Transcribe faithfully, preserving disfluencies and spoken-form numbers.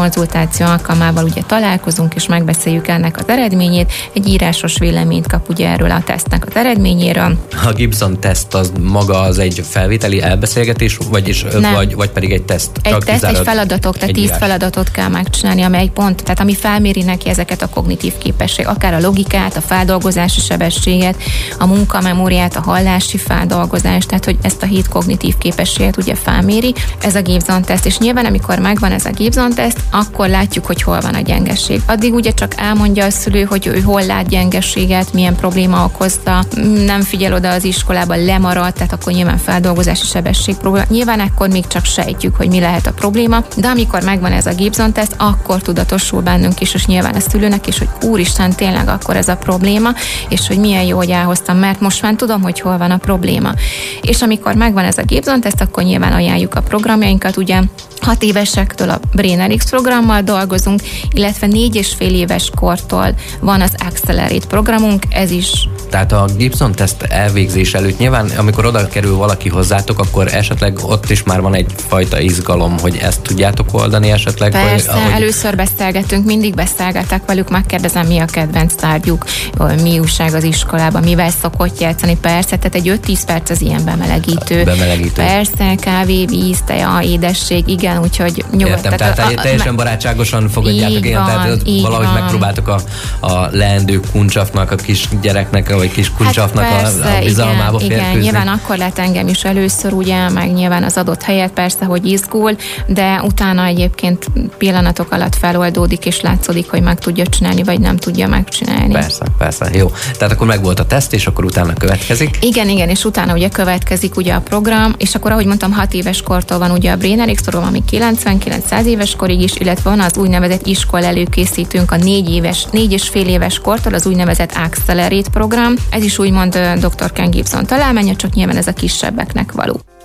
konzultáció alkalmával ugye találkozunk, és megbeszéljük ennek az eredményét. Egy írásos véleményt kap ugye erről a tesztnek az eredményéről. A Gibson teszt az maga az egy felvételi elbeszélgetés, vagyis, vagy, vagy pedig egy teszt? Egy teszt, egy feladatok, tehát tíz feladatot kell megcsinálni, amely pont, tehát ami felméri neki ezeket a kognitív képességeket, akár a logikát, a feldolgozási sebességet, a munkamemóriát, a hallási feldolgozást, tehát hogy ezt a hét kognitív képességet ugye felméri. Ez a Gibson teszt, és nyilván amikor megvan ez a Gibson teszt, akkor látjuk, hogy hol van a gyengeség. Addig ugye csak elmondja a szülő, hogy ő hol lát gyengeséget, milyen probléma okozta, nem figyel oda az iskolában, lemarad, tehát akkor nyilván feldolgozási sebesség probléma. Nyilván akkor még csak sejtjük, hogy mi lehet a probléma, de amikor megvan ez a Gibson teszt, akkor tudatosul bennünk is, és nyilván a szülőnek is, hogy úristen, tényleg akkor ez a probléma, és hogy milyen jó, hogy elhoztam, mert most már tudom, hogy hol van a probléma. És amikor megvan ez a Gibson teszt, akkor nyilván ajánljuk a programjainkat, ugye hat évesektől a BrainRx programmal dolgozunk, illetve négy és fél éves kortól van az Accelerate programunk, ez is. Tehát a Gibson teszt elvégzés előtt nyilván, amikor oda kerül valaki hozzátok, akkor esetleg ott is már van egyfajta izgalom, hogy ezt tudjátok oldani esetleg? Persze, hogy, ahogy... először beszélgetünk, mindig beszélgetek velük, megkérdezem, mi a kedvenc tárgyuk, mi újság az iskolában, mivel szokott játszani, persze, tehát egy öt-tíz perc az ilyen bemelegítő. Bemelegítő. Persze, kávé, víz, teja, édesség, igen, úgyhogy nyugodt. Értem, tehát, tehát a, a, teljesen barátságosan fogadjátok ilyen, tehát valahogy van. Megpróbáltok a, a leendő kuncsafnak, a kis gyereknek, vagy kis kuncsafnak hát persze, a, a bizalmába igen, férkőzni. Igen, nyilván akkor lett engem is először, ugye, meg nyilván az adott helyet persze, hogy izgul, de utána egyébként pillanatok alatt feloldódik, és látszódik, hogy meg tudja csinálni, vagy nem tudja megcsinálni. Persze, persze, jó. Tehát akkor meg volt a teszt, és akkor utána következik? Igen, igen, és utána ugye következik ugye a program, és akkor ahogy mondtam, hat éves kortól van ugye a BrainRx program, ami kilencvenkilenc-száz éves korig is, illetve van az úgynevezett iskola előkészítőnk a négy éves, négy és fél éves kortól, az úgynevezett Accelerate program. Ez is úgymond doktor Ken Gibson találmánya, csak nyilván ez a kisebbeknek való.